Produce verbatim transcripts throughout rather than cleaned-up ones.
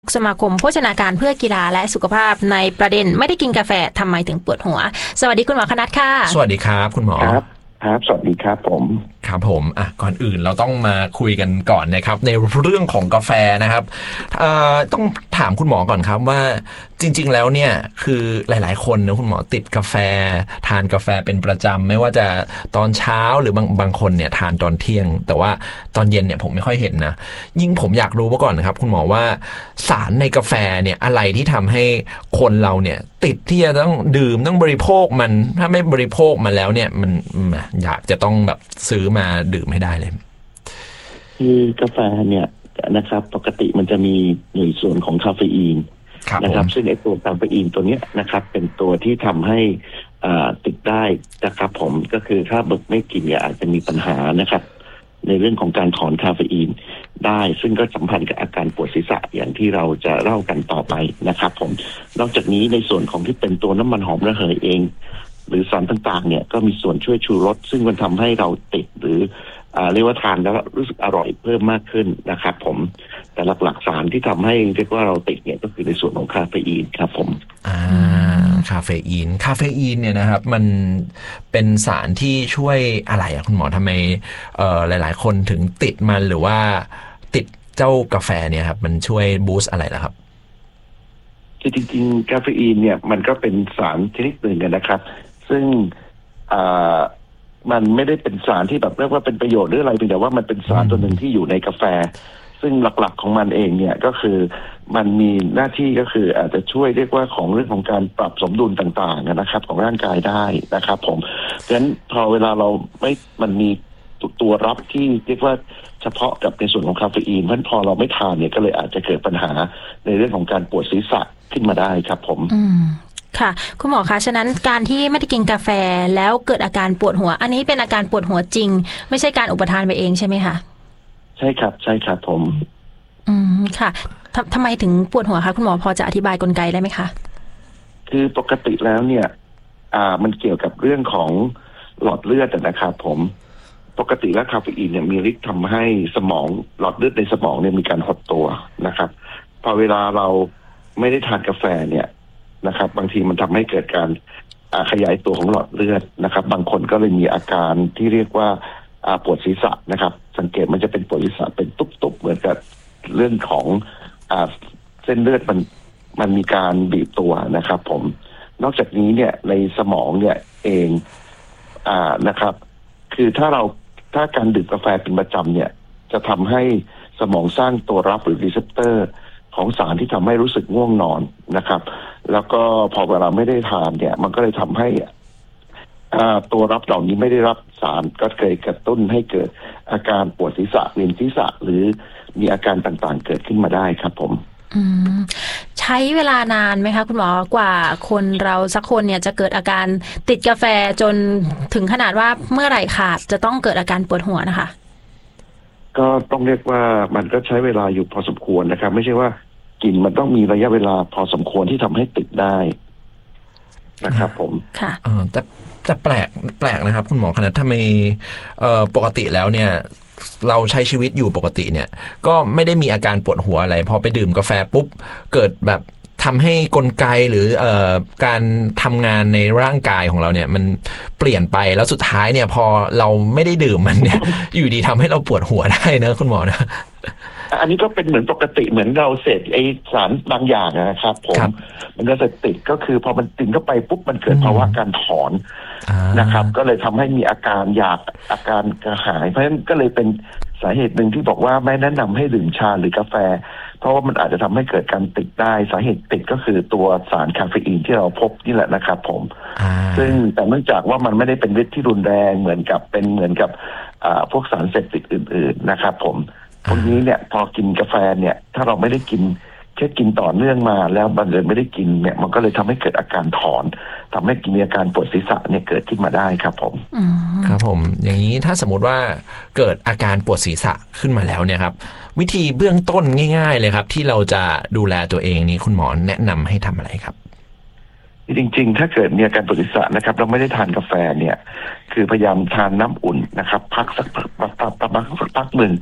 สมาคมโภชนาการเพื่อกีฬาและสุขภาพในประเด็นไม่ได้กินกาแฟทำไมถึงปวดหัวสวัสดีคุณหมอคณัฐค่ะสวัสดีครับคุณหมอครับครับสวัสดีครับผมครับผมอ่ะก่อนอื่นเราต้องมาคุยกันก่อนนะครับในเรื่องของกาแฟนะครับเอ่อต้องถามคุณหมอก่อนครับว่าจริงๆแล้วเนี่ยคือหลายๆคนนะคุณหมอติดกาแฟทานกาแฟเป็นประจำไม่ว่าจะตอนเช้าหรือบางบางคนเนี่ยทานตอนเที่ยงแต่ว่าตอนเย็นเนี่ยผมไม่ค่อยเห็นนะยิ่งผมอยากรู้มาก่อนนะครับคุณหมอว่าสารในกาแฟเนี่ยอะไรที่ทำให้คนเราเนี่ยติดที่จะต้องดื่มต้องบริโภคมันถ้าไม่บริโภคมันแล้วเนี่ยมันอยากจะต้องแบบซื้อมาดื่มให้ได้เลยคือกาแฟเนี่ยนะครับปกติมันจะมีหน่วยส่วนของคาเฟอีนนะครับซึ่งไอ้ตัวคาเฟอีนตัวเนี้ยนะครับเป็นตัวที่ทำให้อ่าติดได้นะครับผมก็คือถ้าเบิกไม่กินเนี่ยอาจจะมีปัญหานะครับในเรื่องของการถอนคาเฟอีนได้ซึ่งก็สัมพันธ์กับอาการปวดศีรษะอย่างที่เราจะเล่ากันต่อไปนะครับผมนอกจากนี้ในส่วนของที่เป็นตัวน้ำมันหอมระเหยเองหรือสารต่างๆเนี่ยก็มีส่วนช่วยชูรสซึ่งมันทำให้เราติดหรืออ่าเรียกว่าทานแล้วรู้สึกอร่อยเพิ่มมากขึ้นนะครับผมแต่หลักๆสารที่ทำให้เรียกว่าเราติดเนี่ยก็คือในส่วนของคาเฟอีนครับผมอ่าคาเฟอีนคาเฟอีนเนี่ยนะครับมันเป็นสารที่ช่วยอะไรอะคุณหมอทำไมเอ่อหลายๆคนถึงติดมันหรือว่าติดเจ้ากาแฟเนี่ยครับมันช่วยบูสต์อะไรล่ะครับคือจริงๆคาเฟอีนเนี่ยมันก็เป็นสารชนิดหนึ่งนะครับซึ่งอ่ามันไม่ได้เป็นสารที่แบบเรียกว่าเป็นประโยชน์หรืออะไรเพียงแต่ว่ามันเป็นสารตัวหนึ่งที่อยู่ในกาแฟซึ่งหลักๆของมันเองเนี่ยก็คือมันมีหน้าที่ก็คืออาจจะช่วยเรียกว่าของเรื่องของการปรับสมดุลต่างๆนะครับของร่างกายได้นะครับผมเพราะฉะนั้นพอเวลาเราไม่มันมีตัวรับที่เรียกว่าเฉพาะกับในส่วนของคาเฟอีนเพราะพอเราไม่ทานเนี่ยก็เลยอาจจะเกิดปัญหาในเรื่องของการปวดศีรษะขึ้นมาได้ครับผมอืมค่ะคุณหมอคะฉะนั้นการที่ไม่ได้กินกาแฟแล้วเกิดอาการปวดหัวอันนี้เป็นอาการปวดหัวจริงไม่ใช่การอุปทานไปเองใช่ไหมคะใช่ครับใช่ครับผมอืมค่ะทำทำไมถึงปวดหัวคะคุณหมอพอจะอธิบายกลไกได้ไหมคะคือปกติแล้วเนี่ยอ่ามันเกี่ยวกับเรื่องของหลอดเลือดนะครับผมปกติแล้วคาเฟอีนเนี่ยมีฤทธิ์ทำให้สมองหลอดเลือดในสมองเนี่ยมีการหดตัวนะครับพอเวลาเราไม่ได้ทานกาแฟเนี่ยนะครับบางทีมันทำให้เกิดการขยายตัวของหลอดเลือดนะครับบางคนก็เลยมีอาการที่เรียกว่าปวดศีรษะนะครับสังเกตมันจะเป็นปวดศีรษะเป็นตุบๆเหมือนกับเรื่องของเส้นเลือดมันมันมีการบีบตัวนะครับผมนอกจากนี้เนี่ยในสมองเนี่ยเองอ่านะครับคือถ้าเราถ้าการดื่มกาแฟเป็นประจำเนี่ยจะทำให้สมองสร้างตัวรับหรือรีเซปเตอร์ของสารที่ทำให้รู้สึกง่วงนอนนะครับแล้วก็พอเวลาไม่ได้ทานเนี่ยมันก็เลยทำให้ตัวรับเหล่านี้ไม่ได้รับสารก็เคยกระตุ้นให้เกิดอาการปวดศีรษะเวียนศีรษะหรือมีอาการต่างๆเกิดขึ้นมาได้ครับผมอืมใช้เวลานานไหมคะคุณหมอกว่าคนเราสักคนเนี่ยจะเกิดอาการติดกาแฟจนถึงขนาดว่าเมื่อไหร่ขาดจะต้องเกิดอาการปวดหัวนะคะก็ต้องเรียกว่ามันก็ใช้เวลาอยู่พอสมควรนะครับไม่ใช่ว่ากินมันต้องมีระยะเวลาพอสมควรที่ทำให้ติดได้นะครับผมค่ะเออแต่แต่แปลกแปลกนะครับคุณหมอคณะทำไมเอ่อปกติแล้วเนี่ยเราใช้ชีวิตอยู่ปกติเนี่ยก็ไม่ได้มีอาการปวดหัวอะไรพอไปดื่มกาแฟปุ๊บเกิดแบบทำให้กลไกหรือเอ่อการทำงานในร่างกายของเราเนี่ยมันเปลี่ยนไปแล้วสุดท้ายเนี่ยพอเราไม่ได้ดื่มมันเนี่ย อยู่ดีทำให้เราปวดหัวได้นะคุณหมอนะอันนี้ก็เป็นเหมือนปกติเหมือนเราเสพไอสารบางอย่างนะครับผมมันก็จะติดก็คือพอมันติดเข้าไปปุ๊บมันเกิดภาวะการถอนนะครับก็เลยทำให้มีอาการอยากอาการกระหายเพราะฉะนั้นก็เลยเป็นสาเหตุหนึ่งที่บอกว่าไม่แนะนำให้ดื่มชาหรือกาแฟเพราะว่ามันอาจจะทำให้เกิดการติดได้สาเหตุติดก็คือตัวสารคาเฟอีนที่เราพบนี่แหละนะครับผมซึ่งแต่เนื่องจากว่ามันไม่ได้เป็นฤทธิ์ที่รุนแรงเหมือนกับเป็นเหมือนกับพวกสารเสพติดอื่นๆนะครับผมพวกนี้เนี่ยพอกินกาแฟเนี่ยถ้าเราไม่ได้กินแค่กินต่อเนื่องมาแล้วบังเอิญไม่ได้กินเนี่ยมันก็เลยทำให้เกิดอาการถอนทำให้มีอาการปวดศีรษะเนี่ยเกิดขึ้นมาได้ครับผมครับผมอย่างนี้ถ้าสมมติว่าเกิดอาการปวดศีรษะขึ้นมาแล้วเนี่ยครับวิธีเบื้องต้นง่ายๆเลยครับที่เราจะดูแลตัวเองนี้คุณหมอแนะนำให้ทำอะไรครับจริงๆถ้าเกิดมีอาการปวดศีรษะนะครับเราไม่ได้ทานกาแฟเนี่ยคือพยายามทานน้ำอุ่นนะครับพักสักพักพักสักพักหนึ่ง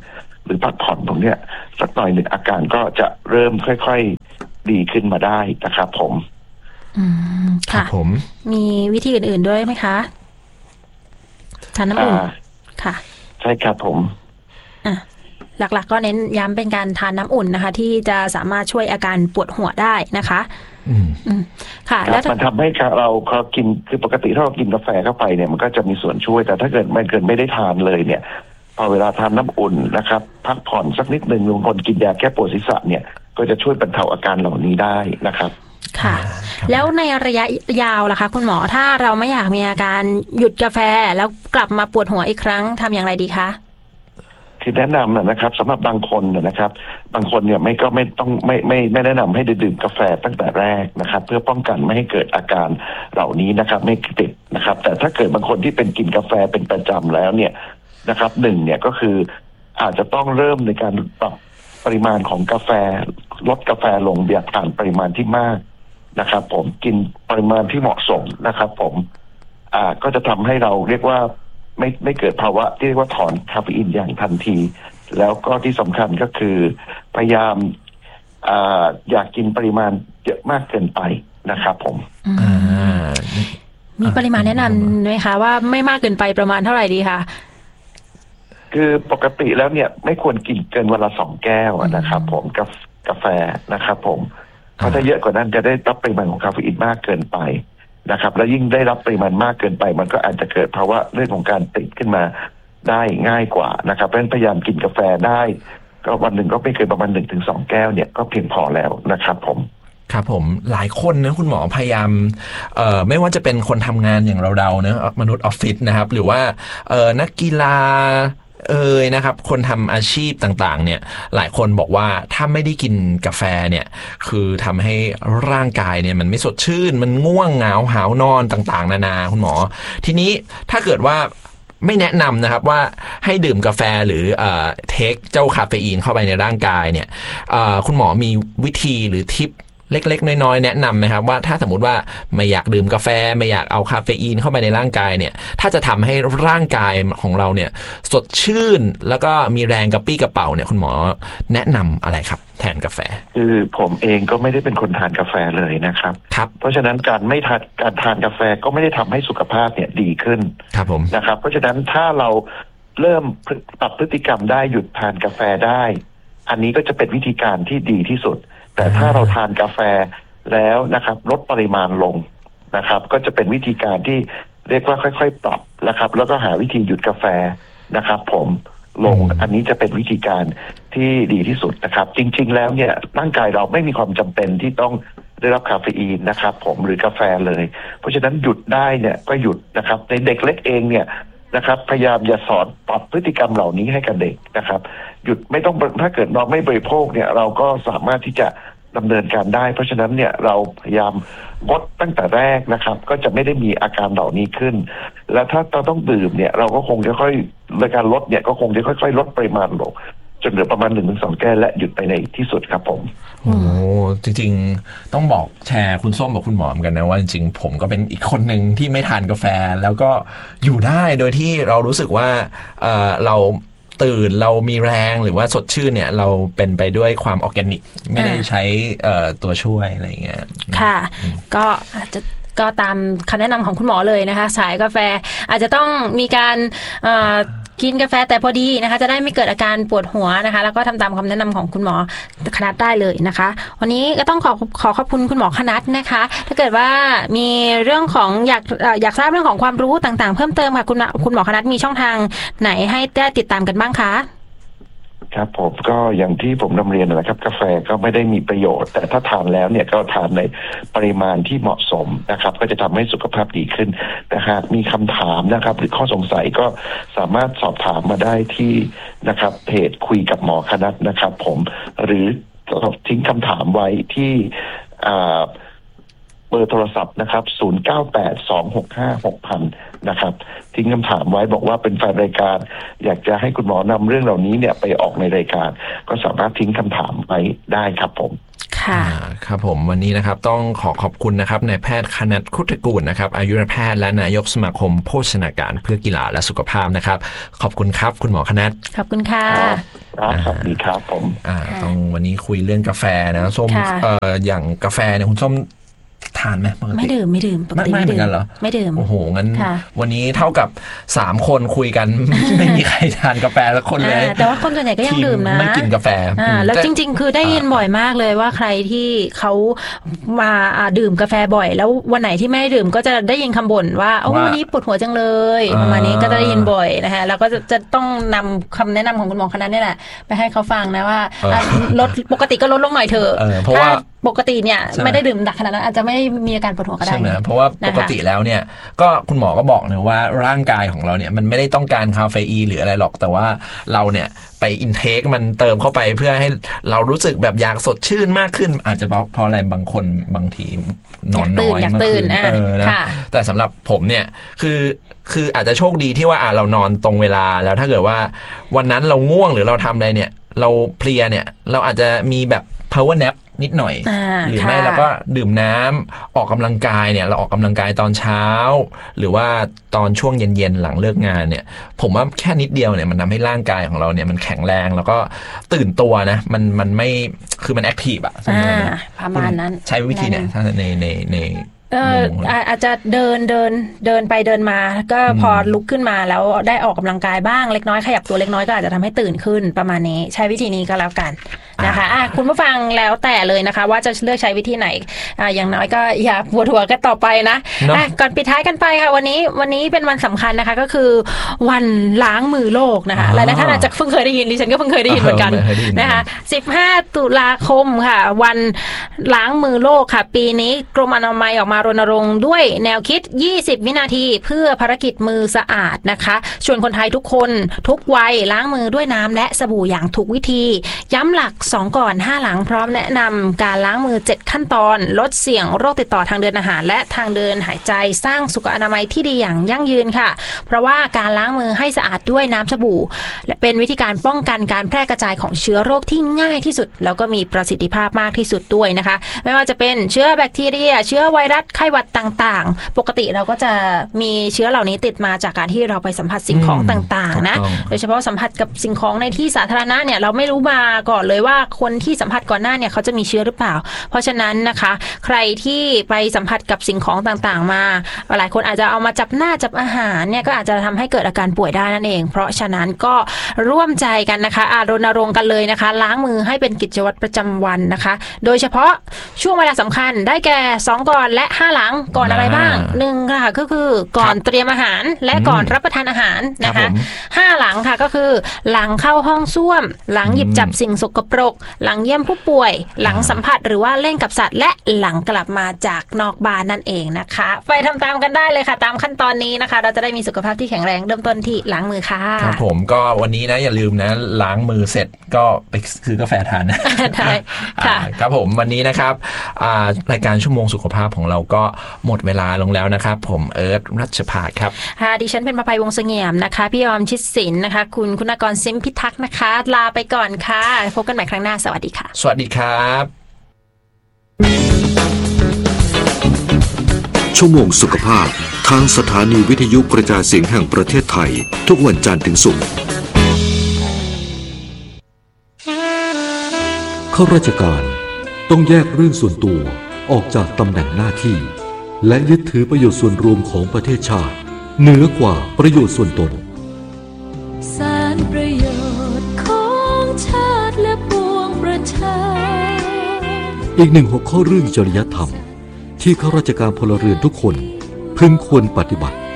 รือพักผ่อนตรงเนี้ยสักหน่อยหนึ่งอาการก็จะเริ่มค่อยๆดีขึ้นมาได้นะครับผมอืมค่ะผมมีวิธีอื่นๆด้วยไหมคะทานน้ำอุ่นค่ะใช่ครับผมอ่ะหลักๆ ก็เน้นย้ำเป็นการทานน้ำอุ่นนะคะที่จะสามารถช่วยอาการปวดหัวได้นะคะอืมอืมค่ะแล้วมันทำให้เราพอกินคือปกติถ้าเรากินกาแฟเข้าไปเนี่ยมันก็จะมีส่วนช่วยแต่ถ้าเกิดไม่เกินไม่ได้ทานเลยเนี่ยพอเวลาทานน้ำอุ่นนะครับพักผ่อนสักนิดหนึ่งบางคนกินยาแก้ปวดศีรษะเนี่ยก็จะช่วยบรรเทาอาการเหล่านี้ได้นะครับค่ะแล้วในระยะยาวล่ะคะคุณหมอถ้าเราไม่อยากมีอาการหยุดกาแฟแล้วกลับมาปวดหัวอีกครั้งทำอย่างไรดีคะคือแนะนำนะครับสำหรับบางคนนะครับบางคนเนี่ยไม่ก็ไม่ต้องไม่ไม่ไม่แนะนำให้ดื่มกาแฟตั้งแต่แรกนะครับเพื่อป้องกันไม่ให้เกิดอาการเหล่านี้นะครับไม่ติดนะครับแต่ถ้าเกิดบางคนที่เป็นกินกาแฟเป็นประจำแล้วเนี่ยนะครับหนึ่งเนี่ยก็คืออาจจะต้องเริ่มในการปรับปริมาณของกาแฟลดกาแฟลงอย่าทานปริมาณที่มากนะครับผมกินปริมาณที่เหมาะสมนะครับผมอ่าก็จะทำให้เราเรียกว่าไม่ไม่เกิดภาวะที่เรียกว่าถอนคาเฟอีนอย่างทันทีแล้วก็ที่สำคัญก็คือพยายามอ่าอยากกินปริมาณเยอะมากเกินไปนะครับผมมีปริมาณแนะนำไหมคะว่าไม่มากเกินไปประมาณเท่าไหร่ดีคะคือปกติแล้วเนี่ยไม่ควรกินเกินวันละสองแก้วนะครับผมกับกาแฟนะครับผมเพราะถ้าเยอะกว่านั้นจะได้รับปริมาณของคาเฟอีนมากเกินไปนะครับแล้วยิ่งได้รับปริมาณมากเกินไปมันก็อาจจะเกิดภาวะเรื่องของการติดขึ้นมาได้ง่ายกว่านะครับเพราะฉะนั้นพยายามกินกาแฟได้ก็วันหนึ่งก็ไม่เกินประมาณหนึ่งถึงสองแก้วเนี่ยก็เพียงพอแล้วนะครับผมครับผมหลายคนนะคุณหมอพยายามเอ่อไม่ว่าจะเป็นคนทำงานอย่างเราๆนะมนุษย์ออฟฟิศนะครับหรือว่าเอ่อนักกีฬาเอ่ยนะครับคนทำอาชีพต่างๆเนี่ยหลายคนบอกว่าถ้าไม่ได้กินกาแฟเนี่ยคือทำให้ร่างกายเนี่ยมันไม่สดชื่นมันง่วงเหงาหาวนอนต่างๆนานาคุณหมอทีนี้ถ้าเกิดว่าไม่แนะนำนะครับว่าให้ดื่มกาแฟหรือเอ่อเทคเจ้าคาเฟอีนเข้าไปในร่างกายเนี่ยเอ่อคุณหมอมีวิธีหรือทิปเล็กๆน้อยๆแนะนำไหมครับว่าถ้าสมมติว่าไม่อยากดื่มกาแฟไม่อยากเอาคาเฟอีนเข้าไปในร่างกายเนี่ยถ้าจะทำให้ร่างกายของเราเนี่ยสดชื่นแล้วก็มีแรงกระปี้กระเป๋าเนี่ยคุณหมอแนะนำอะไรครับแทนกาแฟคือผมเองก็ไม่ได้เป็นคนทานกาแฟเลยนะครับครับเพราะฉะนั้นการไม่ทานการทานกาแฟก็ไม่ได้ทำให้สุขภาพเนี่ยดีขึ้นครับผมนะครับเพราะฉะนั้นถ้าเราเริ่มปรับพฤติกรรมได้หยุดทานกาแฟได้อันนี้ก็จะเป็นวิธีการที่ดีที่สุดแต่ถ้าเราทานกาแฟแล้วนะครับลดปริมาณลงนะครับก็จะเป็นวิธีการที่เรียกว่าค่อยๆปรับนะครับแล้วก็หาวิธีหยุดกาแฟนะครับผมลงอันนี้จะเป็นวิธีการที่ดีที่สุดนะครับจริงๆแล้วเนี่ยร่างกายเราไม่มีความจำเป็นที่ต้องได้รับคาเฟอีนนะครับผมหรือกาแฟเลยเพราะฉะนั้นหยุดได้เนี่ยก็หยุดนะครับในเด็กเล็กเองเนี่ยนะครับพยายามอย่าสอนปรับพฤติกรรมเหล่านี้ให้กับเด็กนะครับหยุดไม่ต้องถ้าเกิดเราไม่บริโภคเนี่ยเราก็สามารถที่จะดำเนินการได้เพราะฉะนั้นเนี่ยเราพยายามงดตั้งแต่แรกนะครับก็จะไม่ได้มีอาการเหล่านี้ขึ้นและถ้าเราต้องดื่มเนี่ยเราก็คงจะค่อยในการลดเนี่ยก็คงจะค่อยๆลดปริมาณลงจนเหลือประมาณหนึ่งถึงสองแก้วและหยุดไปในที่สุดครับผมโอ้จริงๆต้องบอกแชร์คุณส้มกับคุณหมอเหมือนกันนะว่าจริงๆผมก็เป็นอีกคนหนึ่งที่ไม่ทานกาแฟแล้วก็อยู่ได้โดยที่เรารู้สึกว่าเอ่อเราตื่นเรามีแรงหรือว่าสดชื่นเนี่ยเราเป็นไปด้วยความออร์แกนิกไม่ได้ใช้ตัวช่วยอะไรอย่างเงี้ยค่ะก็อาจจะก็ตามคำแนะนำของคุณหมอเลยนะคะสายกาแฟอาจจะต้องมีการกินกาแฟแต่พอดีนะคะจะได้ไม่เกิดอาการปวดหัวนะคะแล้วก็ทำตามคำแนะนำของคุณหมอคณัฐได้เลยนะคะวันนี้ก็ต้องขอขอขอบคุณคุณหมอคณัฐนะคะถ้าเกิดว่ามีเรื่องของอยากอยากทราบเรื่องของความรู้ต่างๆเพิ่มเติมค่ะคุณคุณหมอคณัฐมีช่องทางไหนให้ได้ติดตามกันบ้างคะครับผมก็อย่างที่ผมนำเรียนนะครับกาแฟก็ไม่ได้มีประโยชน์แต่ถ้าทานแล้วเนี่ยก็ทานในปริมาณที่เหมาะสมนะครับก็จะทำให้สุขภาพดีขึ้นแต่หากมีคำถามนะครับหรือข้อสงสัยก็สามารถสอบถามมาได้ที่นะครับเพจคุยกับหมอคณัฐนะครับผมหรือทิ้งคำถามไว้ที่เบอร์โทรศัพท์นะครับศูนย์ เก้า แปด สอง หก ห้า หก ศูนย์ ศูนย์นะครับทิ้งคำถามไว้บอกว่าเป็นแฟนรายการอยากจะให้คุณหมอนำเรื่องเหล่านี้เนี่ยไปออกในรายการก็สามารถทิ้งคำถามไว้ได้ครับผมค่ะครับผมวันนี้นะครับต้องขอขอบคุณนะครับนายแพทย์คณัฐ คุถกูลนะครับอายุรแพทย์และนายกสมาคมโภชนาการเพื่อกีฬาและสุขภาพนะครับขอบคุณครับคุณหมอคณัฐขอบคุณค่ะครับสวัสดีครับผมอ่าต้องวันนี้คุยเรื่องกาแฟนะส้มเอ่ออย่างกาแฟเนี่ยคุณส้มทานไหมไม่ดื่มไม่ดื่มปกติไม่เหมือนกันเหรอไม่ดื่มโอ้โหงั้นวันนี้เท่ากับสามคนคุยกัน ไม่มีใครทานกาแฟสักคนเลยแต่ว่าคนส่วนใหญ่ก็ยังดื่มนะไม่กินกาแฟแล้วจริงๆคือได้ยินบ่อยมากเลยว่าใครที่เขามาดื่มกาแฟบ่อยแล้ววันไหนที่ไม่ดื่มก็จะได้ยินคำบ่นว่าโอ้วันนี้ปวดหัวจังเลยประมาณนี้ก็จะได้ยินบ่อยนะคะแล้วก็จะต้องนำคำแนะนำของคุณหมอคณะนี่แหละไปให้เขาฟังนะว่าลดปกติก็ลดลงหน่อยเถอะเพราะว่าปกติเนี่ยไม่ได้ดื่มหนักขนาดนั้นอาจจะไม่มีอาการปวดหัวก็ได้ใช่ไหมเพราะว่าปกติแล้วเนี่ยก็คุณหมอก็บอกนะว่าร่างกายของเราเนี่ยมันไม่ได้ต้องการคาเฟอีนหรืออะไรหรอกแต่ว่าเราเนี่ยไปอินเทคมันเติมเข้าไปเพื่อให้เรารู้สึกแบบอยากสดชื่นมากขึ้นอาจจะเพราะอะไรบางคนบางทีนอนน้อยเมื่อคืนเออนะแต่สำหรับผมเนี่ยคือคืออาจจะโชคดีที่ว่าอ่ะเรานอนตรงเวลาแล้วถ้าเกิดว่าวันนั้นเราง่วงหรือเราทำอะไรเนี่ยเราเพลียเนี่ยเราอาจจะมีแบบ power nap นิดหน่อยหรือไม่เราก็ดื่มน้ำออกกำลังกายเนี่ยเราออกกำลังกายตอนเช้าหรือว่าตอนช่วงเย็นๆหลังเลิกงานเนี่ยผมว่าแค่นิดเดียวเนี่ยมันทำให้ร่างกายของเราเนี่ยมันแข็งแรงแล้วก็ตื่นตัวนะมันมันไม่คือมันแอคทีฟอะประมาณนั้นใช้วิธีเนี่ยในในในเอออาจจะเดินเดินเดินไปเดินมาก็พอลุกขึ้นมาแล้วได้ออกกำลังกายบ้างเล็กน้อยขยับตัวเล็กน้อยก็อาจจะทำให้ตื่นขึ้นประมาณนี้ใช้วิธีนี้ก็แล้วกันนะคะอ่ะคุณผู้ฟังแล้วแต่เลยนะคะว่าจะเลือกใช้วิธีไหนอ่าอย่างน้อยก็อย่าปวดหัวกันต่อไปนะอ่ะก่อนปิดท้ายกันไปค่ะวันนี้วันนี้เป็นวันสำคัญนะคะก็คือวันล้างมือโลกนะคะหลายท่านอาจจะเพิ่งเคยได้ยินดิฉันก็เพิ่งเคยได้ยินเหมือนกันนะคะสิบห้าตุลาคมค่ะวันล้างมือโลกค่ะปีนี้กรมอนามัยออกมารณรงค์ด้วยแนวคิดยี่สิบวินาทีเพื่อภารกิจมือสะอาดนะคะชวนคนไทยทุกคนทุกวัยล้างมือด้วยน้ำและสบู่อย่างถูกวิธีย้ำหลักสองก่อนห้าหลังพร้อมแนะนำการล้างมือเจ็ดขั้นตอนลดเสี่ยงโรคติดต่อทางเดินอาหารและทางเดินหายใจสร้างสุขอนามัยที่ดีอย่างยั่งยืนค่ะเพราะว่าการล้างมือให้สะอาดด้วยน้ำสบู่และเป็นวิธีการป้องกันการแพร่กระจายของเชื้อโรคที่ง่ายที่สุดแล้วก็มีประสิทธิภาพมากที่สุดด้วยนะคะไม่ว่าจะเป็นเชื้อแบคทีเรียเชื้อไวรัสไข้หวัดต่างๆปกติเราก็จะมีเชื้อเหล่านี้ติดมาจากการที่เราไปสัมผัสสิ่งของต่างๆนะโดยเฉพาะสัมผัสกับสิ่งของในที่สาธารณะเนี่ยเราไม่รู้มาก่อนเลยว่าคนที่สัมผัสก่อนหน้าเนี่ยเขาจะมีเชื้อหรือเปล่าเพราะฉะนั้นนะคะใครที่ไปสัมผัสกับสิ่งของต่างๆมาหลายคนอาจจะเอามาจับหน้าจับอาหารเนี่ยก็อาจจะทำให้เกิดอาการป่วยได้นั่นเองเพราะฉะนั้นก็ร่วมใจกันนะคะอารณรงค์กันเลยนะคะล้างมือให้เป็นกิจวัตรประจำวันนะคะโดยเฉพาะช่วงเวลาสำคัญได้แก่สองก่อนและห้าหลังก่อนอะไรบ้างหนึ่งค่ะก็คือก่อนเตรียมอาหารและก่อนรับประทานอาหารนะคะห้าหลังค่ะก็คือหลังเข้าห้องส้วมหลังหยิบจับสิ่งสกปรกหลังเยี่ยมผู้ป่วยหลังสัมผัสหรือว่าเล่นกับสัตว์และหลังกลับมาจากนอกบ้านนั่นเองนะคะไปทำตามกันได้เลยค่ะตามขั้นตอนนี้นะคะเราจะได้มีสุขภาพที่แข็งแรงเริ่มต้นที่ล้างมือค่ะครับผมก็วันนี้นะอย่าลืมนะล้างมือเสร็จก็ไปซื้อกาแฟทานนะใช่ค่ะครับผมวันนี้นะครับรายการชั่วโมงสุขภาพของเราก็หมดเวลาลงแล้วนะครับผมเอิร์ธรัชภาครับค่ะดิฉันเป็นประภัยวงศ์เสงี่ยมนะคะพี่ออมชิดศิลป์นะคะคุณคุณากรซิมพิทักษ์นะคะลาไปก่อนค่ะพบกันใหม่ครั้งหน้าสวัสดีค่ะสวัสดีครับชั่วโมงสุขภาพทางสถานีวิทยุกระจายเสียงแห่งประเทศไทยทุกวันจันทร์ถึงศุกร์ข้าราชการต้องแยกเรื่องส่วนตัวออกจากตำแหน่งหน้าที่และยึดถือประโยชน์ส่วนรวมของประเทศชาติเหนือกว่าประโยชน์ส่วนตนสารประโยชน์ของชาติและปวงประชาอีกหนึ่งหัวข้อเรื่องจริยธรรมที่ข้าราชการพลเรือนทุกคนพึงควรปฏิบัติ